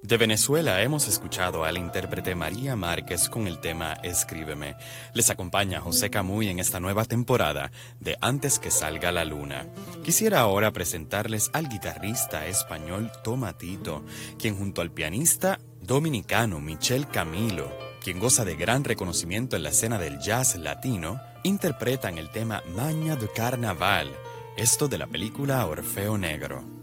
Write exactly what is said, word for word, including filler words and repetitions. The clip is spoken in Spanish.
De Venezuela hemos escuchado a la intérprete María Márquez con el tema Escríbeme. Les acompaña José Camuy en esta nueva temporada de Antes que salga la luna. Quisiera ahora presentarles al guitarrista español Tomatito, quien junto al pianista dominicano Michel Camilo, quien goza de gran reconocimiento en la escena del jazz latino, interpretan el tema Maña de Carnaval, esto de la película Orfeo Negro.